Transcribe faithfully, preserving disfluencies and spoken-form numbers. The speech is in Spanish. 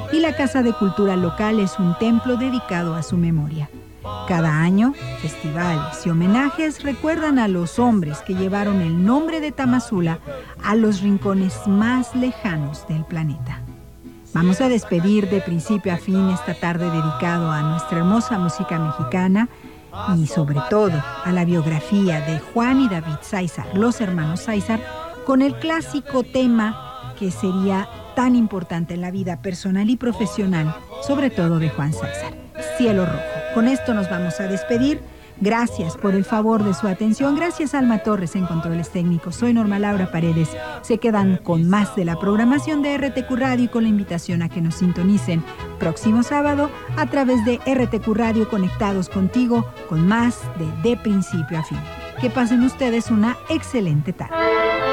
y la Casa de Cultura local es un templo dedicado a su memoria. Cada año, festivales y homenajes recuerdan a los hombres que llevaron el nombre de Tamazula a los rincones más lejanos del planeta. Vamos a despedir de principio a fin esta tarde dedicado a nuestra hermosa música mexicana y sobre todo a la biografía de Juan y David Sáizar, los hermanos Sáizar, con el clásico tema que sería tan importante en la vida personal y profesional, sobre todo de Juan Sáizar, Cielo Rojo. Con esto nos vamos a despedir. Gracias por el favor de su atención. Gracias a Alma Torres en controles técnicos. Soy Norma Laura Paredes. Se quedan con más de la programación de R T Q Radio y con la invitación a que nos sintonicen próximo sábado a través de R T Q Radio, conectados contigo con más de De Principio a Fin. Que pasen ustedes una excelente tarde.